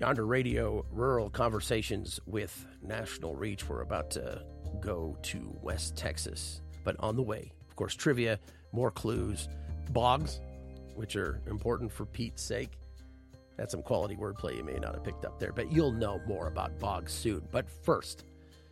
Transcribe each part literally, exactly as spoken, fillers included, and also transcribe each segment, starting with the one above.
Yonder Radio Rural Conversations with National Reach. We're about to go to West Texas. But on the way, of course, trivia, more clues, bogs, which are important for Pete's sake. That's some quality wordplay you may not have picked up there, but you'll know more about bogs soon. But first,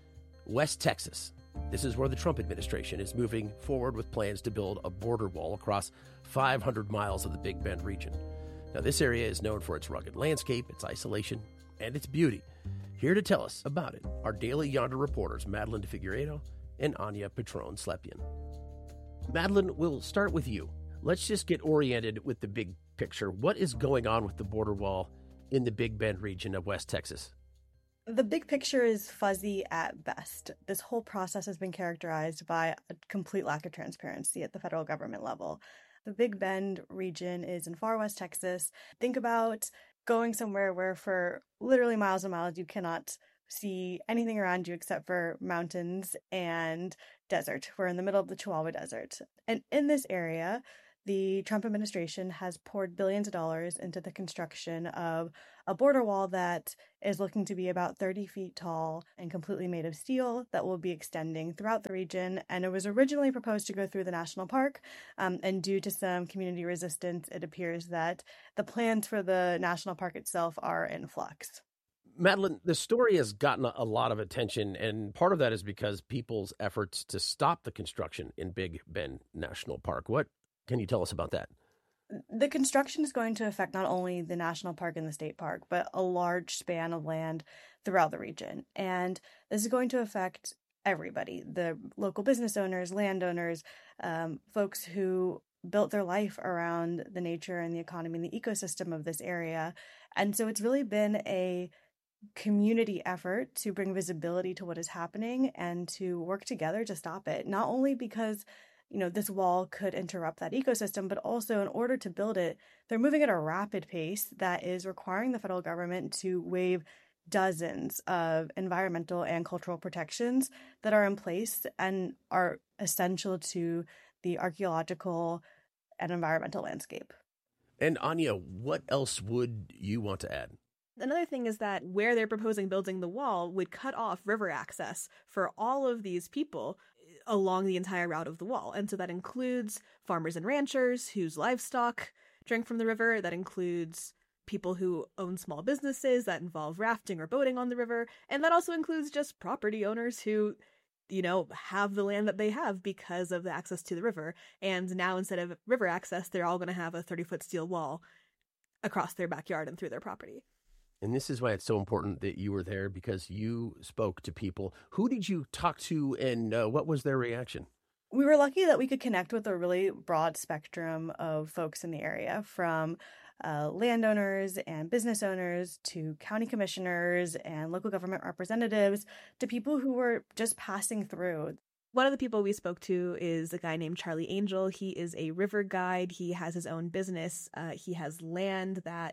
West Texas. This is where the Trump administration is moving forward with plans to build a border wall across five hundred miles of the Big Bend region. Now, this area is known for its rugged landscape, its isolation, and its beauty. Here to tell us about it are Daily Yonder reporters Madeline DeFigueiredo and Anya Petrone-Slepian. Madeline, we'll start with you. Let's just get oriented with the big picture. What is going on with the border wall in the Big Bend region of West Texas? The big picture is fuzzy at best. This whole process has been characterized by a complete lack of transparency at the federal government level. The Big Bend region is in far west Texas. Think about going somewhere where for literally miles and miles you cannot see anything around you except for mountains and desert. We're in the middle of the Chihuahua Desert. And in this area, the Trump administration has poured billions of dollars into the construction of a border wall that is looking to be about thirty feet tall and completely made of steel that will be extending throughout the region. And it was originally proposed to go through the national park. Um, and due to some community resistance, it appears that the plans for the national park itself are in flux. Madeline, the story has gotten a lot of attention, and part of that is because people's efforts to stop the construction in Big Bend National Park. What can you tell us about that? The construction is going to affect not only the national park and the state park, but a large span of land throughout the region. And this is going to affect everybody, the local business owners, landowners, um, folks who built their life around the nature and the economy and the ecosystem of this area. And so it's really been a community effort to bring visibility to what is happening and to work together to stop it, not only because you know, this wall could interrupt that ecosystem, but also in order to build it, they're moving at a rapid pace that is requiring the federal government to waive dozens of environmental and cultural protections that are in place and are essential to the archaeological and environmental landscape. And Anya, what else would you want to add? Another thing is that where they're proposing building the wall would cut off river access for all of these people along the entire route of the wall. And so that includes farmers and ranchers whose livestock drink from the river. That includes people who own small businesses that involve rafting or boating on the river. And that also includes just property owners who, you know, have the land that they have because of the access to the river. And now instead of river access, they're all going to have a thirty-foot steel wall across their backyard and through their property. And this is why it's so important that you were there, because you spoke to people. Who did you talk to, and uh, what was their reaction? We were lucky that we could connect with a really broad spectrum of folks in the area, from uh, landowners and business owners to county commissioners and local government representatives to people who were just passing through. One of the people we spoke to is a guy named Charlie Angel. He is a river guide. He has his own business. Uh, he has land that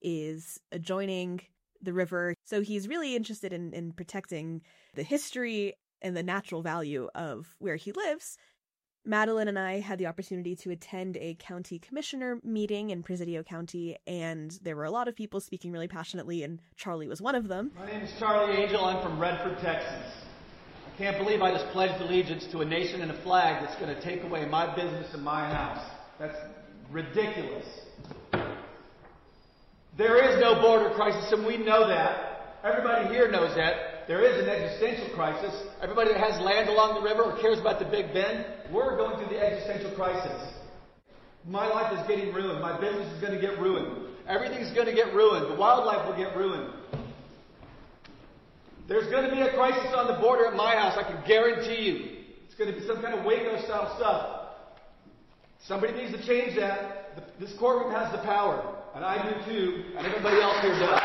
is adjoining the river. So he's really interested in, in protecting the history and the natural value of where he lives. Madeline and I had the opportunity to attend a county commissioner meeting in Presidio County, and there were a lot of people speaking really passionately, and Charlie was one of them. My name is Charlie Angel. I'm from Redford, Texas. I can't believe I just pledged allegiance to a nation and a flag that's going to take away my business and my house. That's ridiculous. There is no border crisis, and we know that. Everybody here knows that. There is an existential crisis. Everybody that has land along the river or cares about the Big Bend, we're going through the existential crisis. My life is getting ruined. My business is going to get ruined. Everything's going to get ruined. The wildlife will get ruined. There's going to be a crisis on the border at my house, I can guarantee you. It's going to be some kind of Waco-style stuff. Somebody needs to change that. This courtroom has the power. And I do too, and everybody else here does.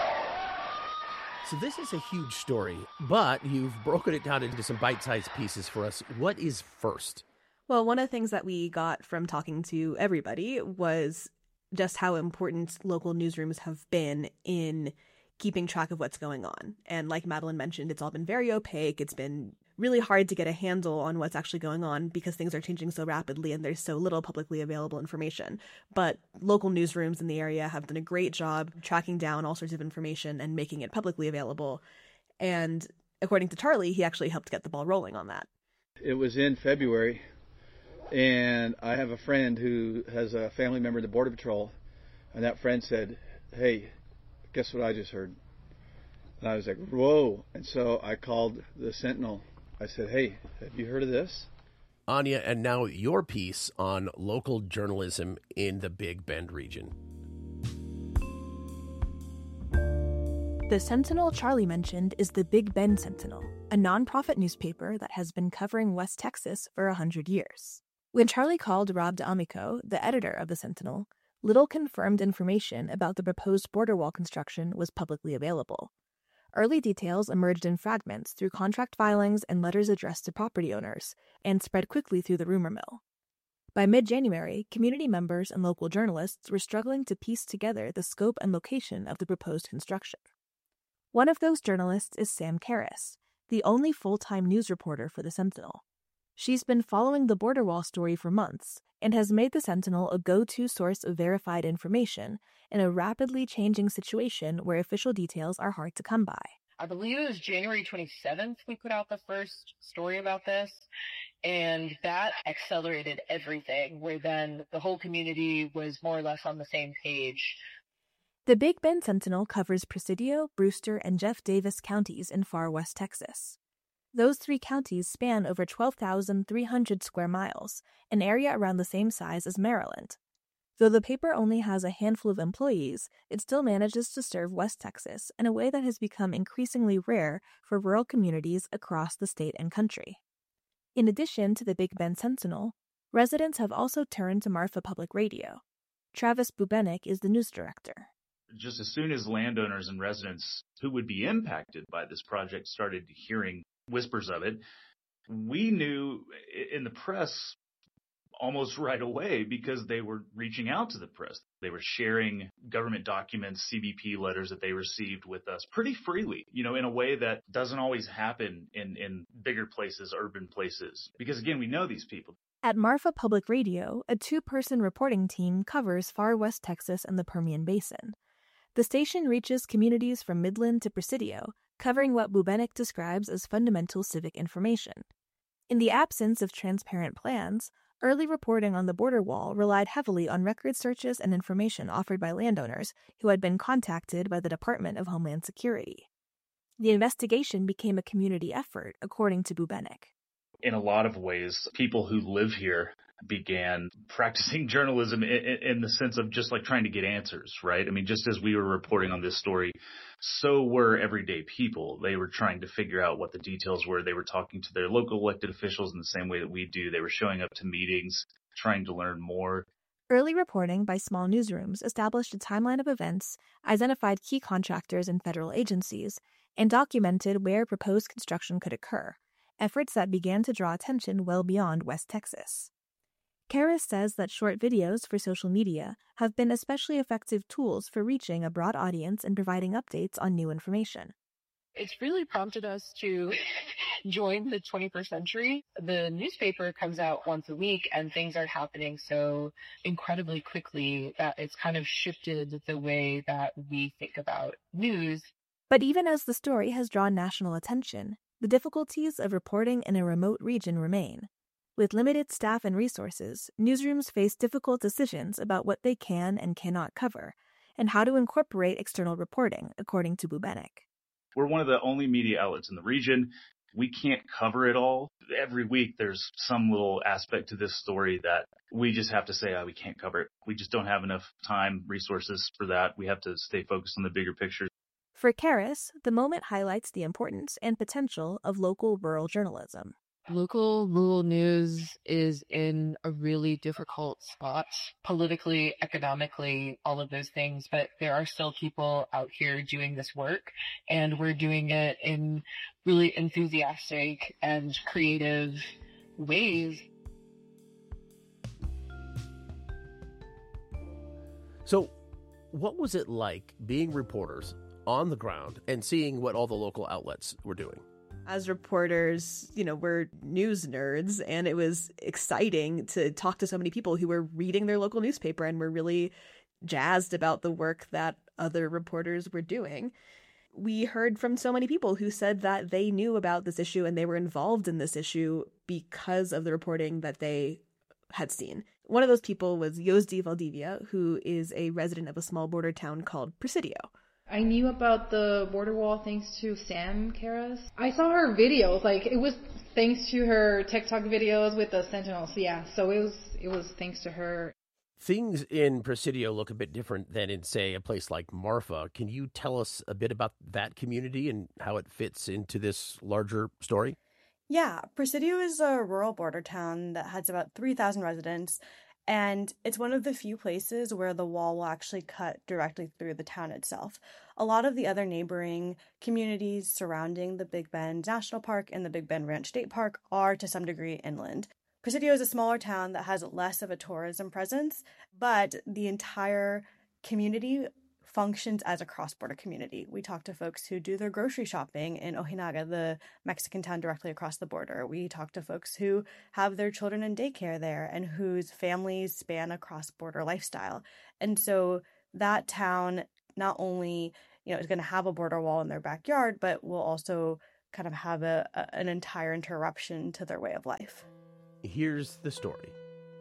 So this is a huge story, but you've broken it down into some bite-sized pieces for us. What is first? Well, one of the things that we got from talking to everybody was just how important local newsrooms have been in keeping track of what's going on. And like Madeline mentioned, it's all been very opaque. It's been really hard to get a handle on what's actually going on because things are changing so rapidly and there's so little publicly available information. But local newsrooms in the area have done a great job tracking down all sorts of information and making it publicly available. And according to Charlie, he actually helped get the ball rolling on that. It was in February, and I have a friend who has a family member in the Border Patrol, and that friend said, "Hey, guess what I just heard?" And I was like, whoa. And so I called the Sentinel. I said, "Hey, have you heard of this?" Anya, and now your piece on local journalism in the Big Bend region. The Sentinel Charlie mentioned is the Big Bend Sentinel, a nonprofit newspaper that has been covering West Texas for a hundred years. When Charlie called Rob D'Amico, the editor of the Sentinel, little confirmed information about the proposed border wall construction was publicly available. Early details emerged in fragments through contract filings and letters addressed to property owners, and spread quickly through the rumor mill. By mid-January, community members and local journalists were struggling to piece together the scope and location of the proposed construction. One of those journalists is Sam Karras, the only full-time news reporter for the Sentinel. She's been following the border wall story for months and has made the Sentinel a go-to source of verified information in a rapidly changing situation where official details are hard to come by. I believe it was January twenty-seventh we put out the first story about this, and that accelerated everything, where then the whole community was more or less on the same page. The Big Bend Sentinel covers Presidio, Brewster, and Jeff Davis counties in far west Texas. Those three counties span over twelve thousand three hundred square miles, an area around the same size as Maryland. Though the paper only has a handful of employees, it still manages to serve West Texas in a way that has become increasingly rare for rural communities across the state and country. In addition to the Big Bend Sentinel, residents have also turned to Marfa Public Radio. Travis Bubenik is the news director. Just as soon as landowners and residents who would be impacted by this project started hearing whispers of it, we knew in the press almost right away because they were reaching out to the press. They were sharing government documents, C B P letters that they received with us pretty freely, you know, in a way that doesn't always happen in, in bigger places, urban places. Because again, we know these people. At Marfa Public Radio, a two-person reporting team covers far west Texas and the Permian Basin. The station reaches communities from Midland to Presidio, covering what Bubenik describes as fundamental civic information. In the absence of transparent plans, early reporting on the border wall relied heavily on record searches and information offered by landowners who had been contacted by the Department of Homeland Security. The investigation became a community effort, according to Bubenik. In a lot of ways, people who live here began practicing journalism in, in the sense of just like trying to get answers, right? I mean, just as we were reporting on this story, so were everyday people. They were trying to figure out what the details were. They were talking to their local elected officials in the same way that we do. They were showing up to meetings, trying to learn more. Early reporting by small newsrooms established a timeline of events, identified key contractors and federal agencies, and documented where proposed construction could occur, efforts that began to draw attention well beyond West Texas. Karras says that short videos for social media have been especially effective tools for reaching a broad audience and providing updates on new information. It's really prompted us to join the twenty-first century. The newspaper comes out once a week and things are happening so incredibly quickly that it's kind of shifted the way that we think about news. But even as the story has drawn national attention, the difficulties of reporting in a remote region remain. With limited staff and resources, newsrooms face difficult decisions about what they can and cannot cover, and how to incorporate external reporting, according to Bubenik. We're one of the only media outlets in the region. We can't cover it all. Every week there's some little aspect to this story that we just have to say, oh, we can't cover it. We just don't have enough time, resources for that. We have to stay focused on the bigger picture. For Karras, the moment highlights the importance and potential of local rural journalism. Local rural news is in a really difficult spot, politically, economically, all of those things, but there are still people out here doing this work, and we're doing it in really enthusiastic and creative ways. So, what was it like being reporters on the ground and seeing what all the local outlets were doing? As reporters, you know, we're news nerds, and it was exciting to talk to so many people who were reading their local newspaper and were really jazzed about the work that other reporters were doing. We heard from so many people who said that they knew about this issue and they were involved in this issue because of the reporting that they had seen. One of those people was Yosdi Valdivia, who is a resident of a small border town called Presidio. I knew about the border wall thanks to Sam Karras. I saw her videos, like it was thanks to her TikTok videos with the Sentinels. Yeah, so it was it was thanks to her. Things in Presidio look a bit different than in, say, a place like Marfa. Can you tell us a bit about that community and how it fits into this larger story? Yeah, Presidio is a rural border town that has about three thousand residents, and it's one of the few places where the wall will actually cut directly through the town itself. A lot of the other neighboring communities surrounding the Big Bend National Park and the Big Bend Ranch State Park are to some degree inland. Presidio is a smaller town that has less of a tourism presence, but the entire community functions as a cross-border community. We talk to folks who do their grocery shopping in Ojinaga, the Mexican town directly across the border. We talk to folks who have their children in daycare there and whose families span a cross-border lifestyle. And so that town not only, you know, is going to have a border wall in their backyard, but will also kind of have a, a an entire interruption to their way of life. Here's the story.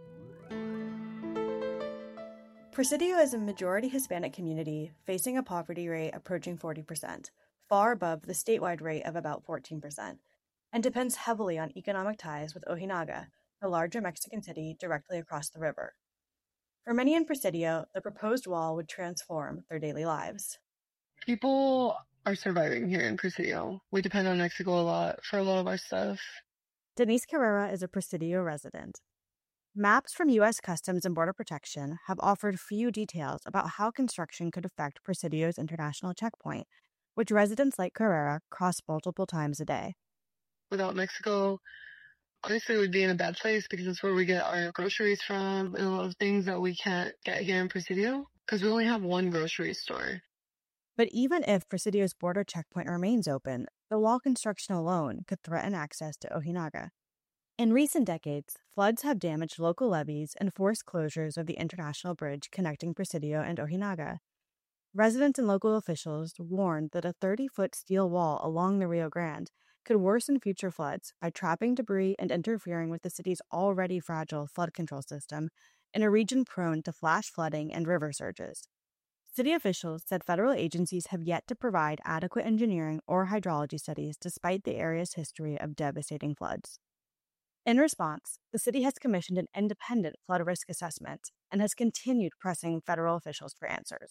Presidio is a majority Hispanic community facing a poverty rate approaching forty percent, far above the statewide rate of about fourteen percent, and depends heavily on economic ties with Ojinaga, the larger Mexican city directly across the river. For many in Presidio, the proposed wall would transform their daily lives. People are surviving here in Presidio. We depend on Mexico a lot for a lot of our stuff. Denise Carrera is a Presidio resident. Maps from U S Customs and Border Protection have offered few details about how construction could affect Presidio's international checkpoint, which residents like Carrera cross multiple times a day. Without Mexico, honestly, we'd be in a bad place because it's where we get our groceries from and a lot of things that we can't get here in Presidio because we only have one grocery store. But even if Presidio's border checkpoint remains open, the wall construction alone could threaten access to Ojinaga. In recent decades, floods have damaged local levees and forced closures of the international bridge connecting Presidio and Ojinaga. Residents and local officials warned that a thirty-foot steel wall along the Rio Grande could worsen future floods by trapping debris and interfering with the city's already fragile flood control system in a region prone to flash flooding and river surges. City officials said federal agencies have yet to provide adequate engineering or hydrology studies despite the area's history of devastating floods. In response, the city has commissioned an independent flood risk assessment and has continued pressing federal officials for answers.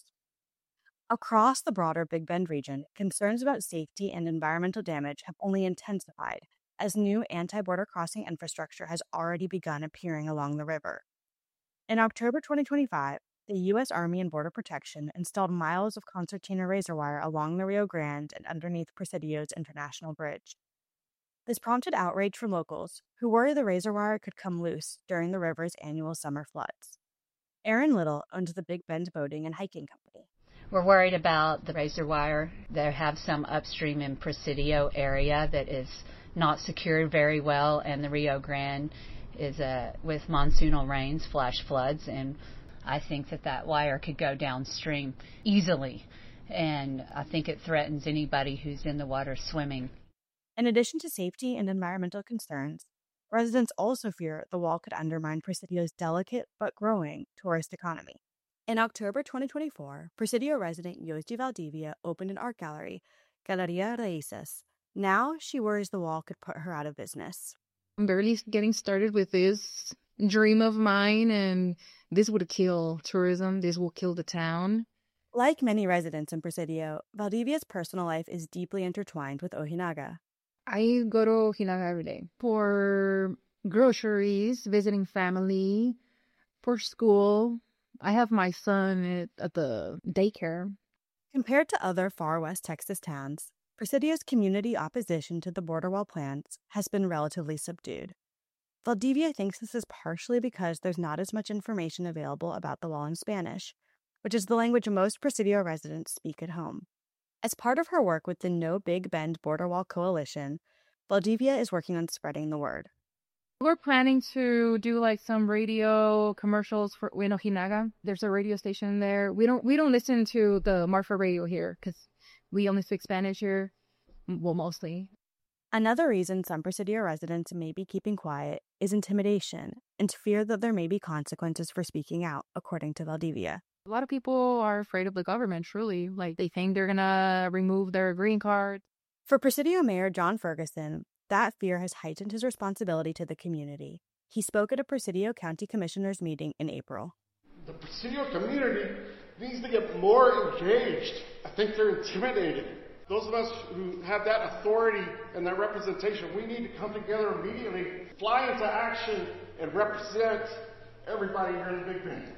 Across the broader Big Bend region, concerns about safety and environmental damage have only intensified as new anti-border crossing infrastructure has already begun appearing along the river. In October twenty twenty-five, the U S Army and Border Protection installed miles of concertina razor wire along the Rio Grande and underneath Presidio's international bridge. This prompted outrage from locals, who worry the razor wire could come loose during the river's annual summer floods. Erin Little owns the Big Bend Boating and Hiking Company. We're worried about the razor wire. They have some upstream in Presidio area that is not secured very well, and the Rio Grande is uh, with monsoonal rains, flash floods, and I think that that wire could go downstream easily, and I think it threatens anybody who's in the water swimming. In addition to safety and environmental concerns, residents also fear the wall could undermine Presidio's delicate but growing tourist economy. In October twenty twenty-four, Presidio resident Yosdi Valdivia opened an art gallery, Galeria Raíces. Now she worries the wall could put her out of business. I'm barely getting started with this dream of mine, and this would kill tourism. This will kill the town. Like many residents in Presidio, Valdivia's personal life is deeply intertwined with Ojinaga. I go to Ojinaga every day for groceries, visiting family, for school. I have my son at, at the daycare. Compared to other far west Texas towns, Presidio's community opposition to the border wall plans has been relatively subdued. Valdivia thinks this is partially because there's not as much information available about the wall in Spanish, which is the language most Presidio residents speak at home. As part of her work with the No Big Bend Border Wall Coalition, Valdivia is working on spreading the word. We're planning to do like some radio commercials for in Ojinaga. There's a radio station there. We don't we don't listen to the Marfa radio here because we only speak Spanish here. Well, mostly. Another reason some Presidio residents may be keeping quiet is intimidation and fear that there may be consequences for speaking out, according to Valdivia. A lot of people are afraid of the government, truly. Like, they think they're going to remove their green card. For Presidio Mayor John Ferguson, that fear has heightened his responsibility to the community. He spoke at a Presidio County Commissioners meeting in April. The Presidio community needs to get more engaged. I think they're intimidated. Those of us who have that authority and that representation, we need to come together immediately, fly into action, and represent everybody here in the Big Bend.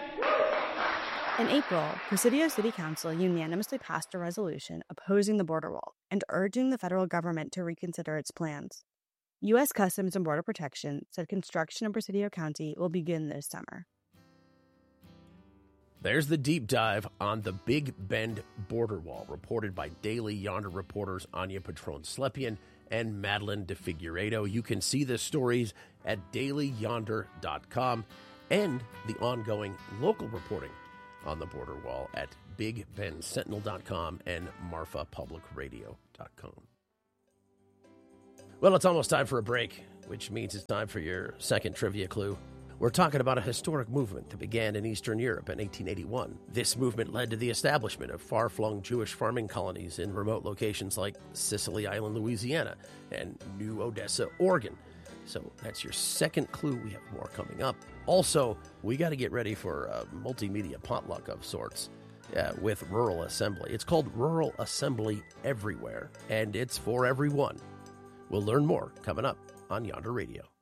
In April, Presidio City Council unanimously passed a resolution opposing the border wall and urging the federal government to reconsider its plans. U S Customs and Border Protection said construction in Presidio County will begin this summer. There's the deep dive on the Big Bend border wall, reported by Daily Yonder reporters Anya Patron-Slepian and Madeline DeFigueiredo. You can see the stories at daily yonder dot com and the ongoing local reporting on the border wall at big bend sentinel dot com and marfa public radio dot com. Well, it's almost time for a break, which means it's time for your second trivia clue. We're talking about a historic movement that began in Eastern Europe in eighteen eighty-one. This movement led to the establishment of far-flung Jewish farming colonies in remote locations like Sicily Island, Louisiana, and New Odessa, Oregon. So that's your second clue. We have more coming up. Also, we got to get ready for a multimedia potluck of sorts uh, with Rural Assembly. It's called Rural Assembly Everywhere, and it's for everyone. We'll learn more coming up on Yonder Radio.